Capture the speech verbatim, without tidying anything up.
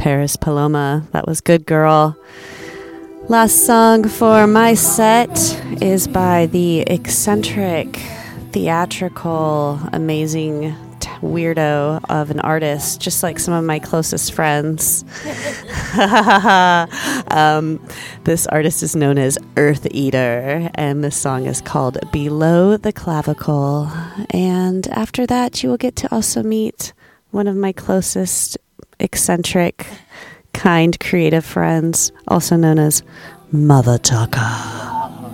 Paris Paloma. That was Good Girl. Last song for my set is by the eccentric, theatrical, amazing t- weirdo of an artist, just like some of my closest friends. um, this artist is known as Earth Eater, and this song is called Below the Clavicle. And after that, you will get to also meet one of my closest eccentric, kind, creative friends, also known as Mother Tucker.